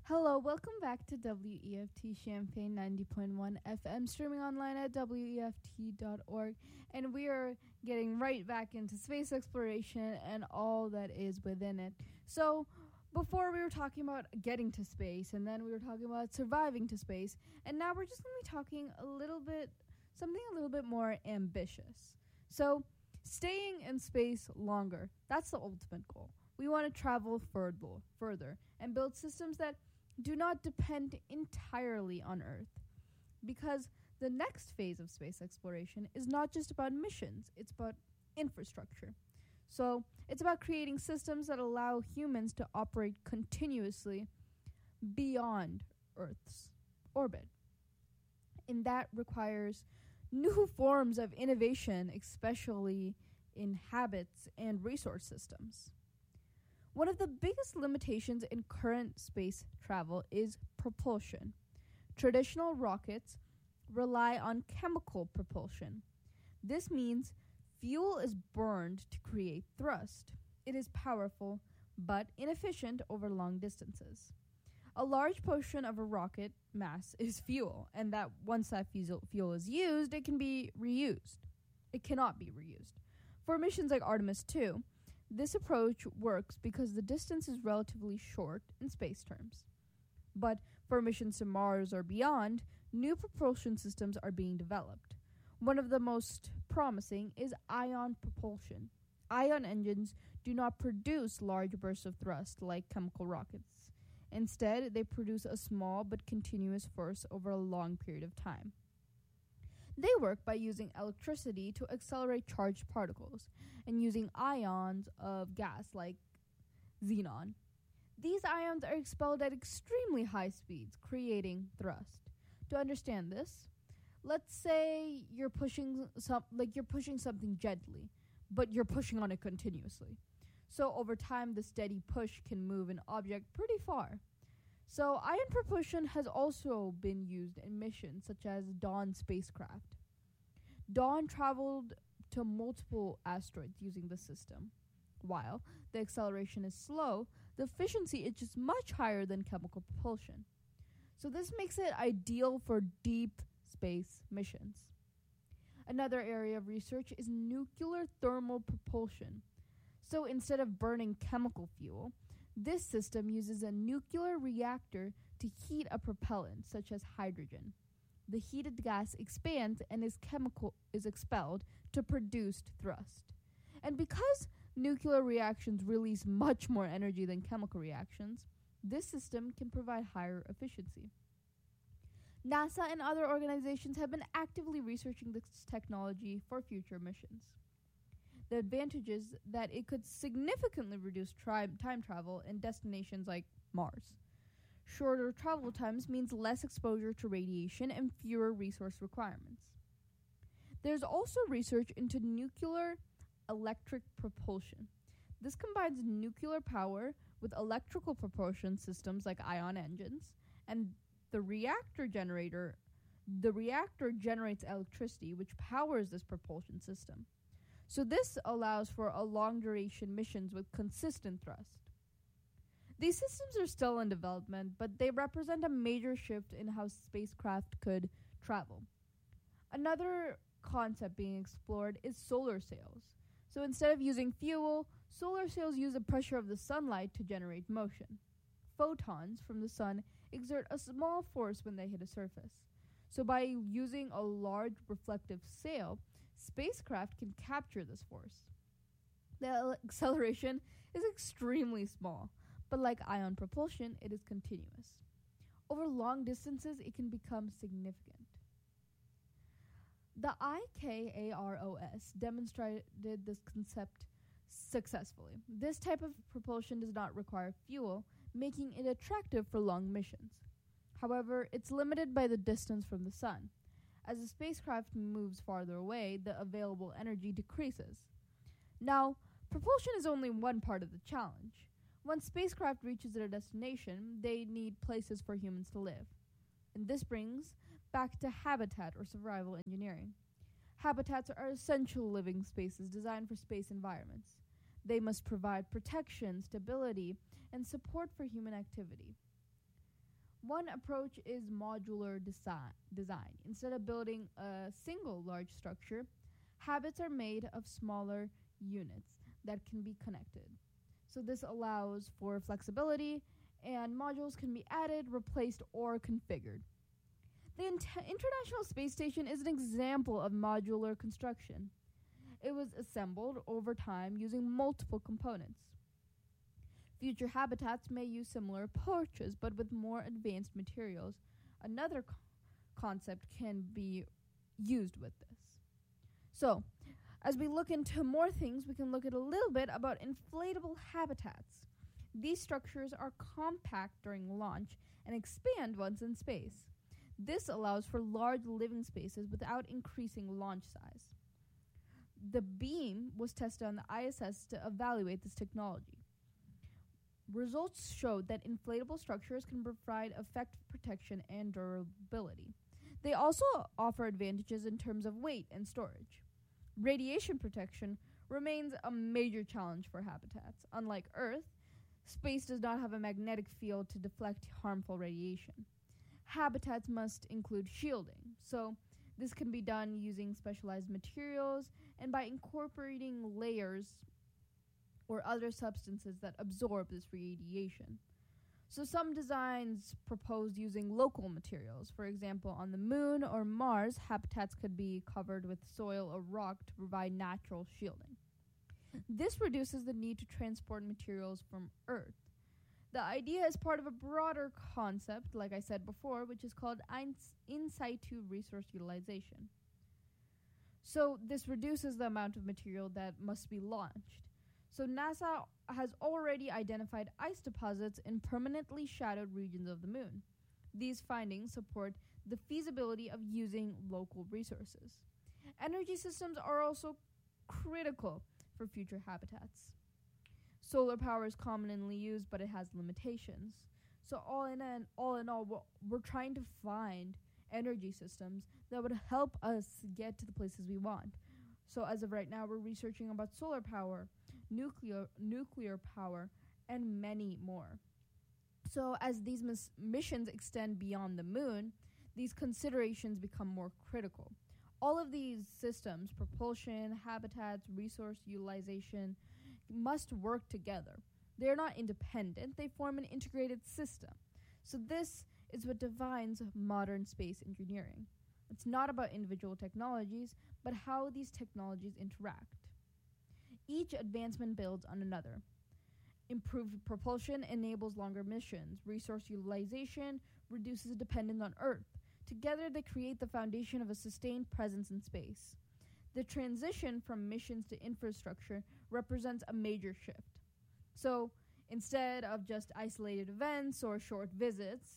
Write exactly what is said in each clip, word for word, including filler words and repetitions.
Hello, welcome back to W E F T Champaign ninety point one F M, streaming online at W E F T dot org. And we are getting right back into space exploration and all that is within it. So, before we were talking about getting to space, and then we were talking about surviving to space, and now we're just going to be talking a little bit, something a little bit more ambitious. So, staying in space longer, that's the ultimate goal. We want to travel further, further and build systems that do not depend entirely on Earth. Because the next phase of space exploration is not just about missions, it's about infrastructure. So it's about creating systems that allow humans to operate continuously beyond Earth's orbit. And that requires new forms of innovation, especially in habits and resource systems. One of the biggest limitations in current space travel is propulsion. Traditional rockets rely on chemical propulsion. This means fuel is burned to create thrust. It is powerful, but inefficient over long distances. A large portion of a rocket mass is fuel, and that once that fuel is used, it can be reused. It cannot be reused. For missions like Artemis two, this approach works because the distance is relatively short in space terms. But for missions to Mars or beyond, new propulsion systems are being developed. One of the most promising is ion propulsion. Ion engines do not produce large bursts of thrust like chemical rockets. Instead, they produce a small but continuous force over a long period of time. They work by using electricity to accelerate charged particles and using ions of gas like xenon. These ions are expelled at extremely high speeds, creating thrust. To understand this, let's say you're pushing some like you're pushing something gently, but you're pushing on it continuously. So over time, the steady push can move an object pretty far. So ion propulsion has also been used in missions such as Dawn spacecraft. Dawn traveled to multiple asteroids using the system. While the acceleration is slow, the efficiency is just much higher than chemical propulsion. So this makes it ideal for deep space missions. Another area of research is nuclear thermal propulsion. So instead of burning chemical fuel, this system uses a nuclear reactor to heat a propellant, such as hydrogen. The heated gas expands and is chemical is expelled to produce thrust. And because nuclear reactions release much more energy than chemical reactions, this system can provide higher efficiency. NASA and other organizations have been actively researching this technology for future missions. The advantage is that it could significantly reduce tri- time travel in destinations like Mars. Shorter travel times means less exposure to radiation and fewer resource requirements. There's also research into nuclear electric propulsion. This combines nuclear power with electrical propulsion systems like ion engines, and the reactor generator the reactor generates electricity which powers this propulsion system. So this allows for a long-duration missions with consistent thrust. These systems are still in development, but they represent a major shift in how spacecraft could travel. Another concept being explored is solar sails. So instead of using fuel, solar sails use the pressure of the sunlight to generate motion. Photons from the sun exert a small force when they hit a surface. So by using a large reflective sail, spacecraft can capture this force. The acceleration is extremely small, but like ion propulsion, it is continuous. Over long distances, it can become significant. The IKAROS demonstrated this concept successfully. This type of propulsion does not require fuel, making it attractive for long missions. However, it's limited by the distance from the sun. As the spacecraft moves farther away, the available energy decreases. Now, propulsion is only one part of the challenge. Once spacecraft reaches their destination, they need places for humans to live. And this brings back to habitat or survival engineering. Habitats are essential living spaces designed for space environments. They must provide protection, stability, and support for human activity. One approach is modular desi- design. Instead of building a single large structure, habits are made of smaller units that can be connected. So this allows for flexibility, and modules can be added, replaced, or configured. The Inter- International Space Station is an example of modular construction. It was assembled over time using multiple components. Future habitats may use similar approaches, but with more advanced materials. Another co- concept can be used with this. So, as we look into more things, we can look at a little bit about inflatable habitats. These structures are compact during launch and expand once in space. This allows for large living spaces without increasing launch size. The beam was tested on the I S S to evaluate this technology. Results showed that inflatable structures can provide effective protection and durability. They also offer advantages in terms of weight and storage. Radiation protection remains a major challenge for habitats. Unlike Earth, space does not have a magnetic field to deflect harmful radiation. Habitats must include shielding, so this can be done using specialized materials and by incorporating layers or other substances that absorb this radiation. So some designs propose using local materials. For example, on the moon or Mars, habitats could be covered with soil or rock to provide natural shielding. This reduces the need to transport materials from Earth. The idea is part of a broader concept, like I said before, which is called in situ resource utilization. So this reduces the amount of material that must be launched. So NASA has already identified ice deposits in permanently shadowed regions of the moon. These findings support the feasibility of using local resources. Energy systems are also critical for future habitats. Solar power is commonly used, but it has limitations. So all in an, all in all, we're, we're trying to find energy systems that would help us get to the places we want. So as of right now, we're researching about solar power, nuclear nuclear power, and many more. So as these mis- missions extend beyond the moon, these considerations become more critical. All of these systems, propulsion, habitats, resource utilization, must work together. They're not independent, they form an integrated system. So this is what defines modern space engineering. It's not about individual technologies, but how these technologies interact. Each advancement builds on another. Improved propulsion enables longer missions. Resource utilization reduces dependence on Earth. Together, they create the foundation of a sustained presence in space. The transition from missions to infrastructure represents a major shift. So, instead of just isolated events or short visits,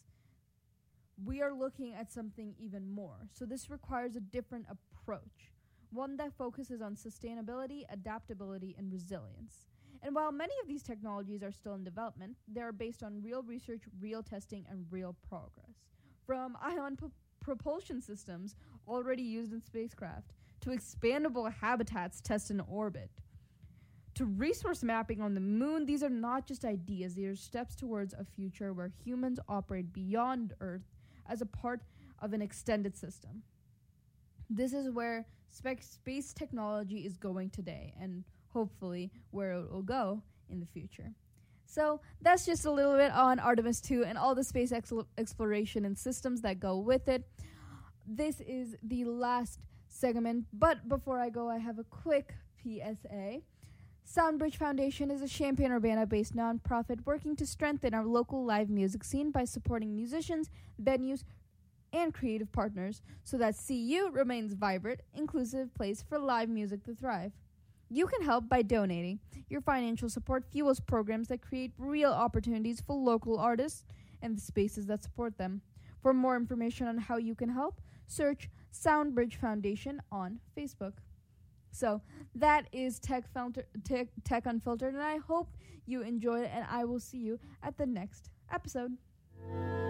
we are looking at something even more. So this requires a different approach, one that focuses on sustainability, adaptability, and resilience. And while many of these technologies are still in development, they are based on real research, real testing, and real progress. From ion p- propulsion systems already used in spacecraft, to expandable habitats tested in orbit, to resource mapping on the moon, these are not just ideas, they are steps towards a future where humans operate beyond Earth as a part of an extended system. This is where spe- space technology is going today, and hopefully where it will go in the future. So that's just a little bit on Artemis two and all the space ex- exploration and systems that go with it. This is the last segment, but before I go, I have a quick P S A. Soundbridge Foundation is a Champaign-Urbana-based nonprofit working to strengthen our local live music scene by supporting musicians, venues, and creative partners so that C U remains vibrant, inclusive place for live music to thrive. You can help by donating. Your financial support fuels programs that create real opportunities for local artists and the spaces that support them. For more information on how you can help, search Soundbridge Foundation on Facebook. So that is Tech, Filter, Tech, Tech Unfiltered, and I hope you enjoyed it, and I will see you at the next episode.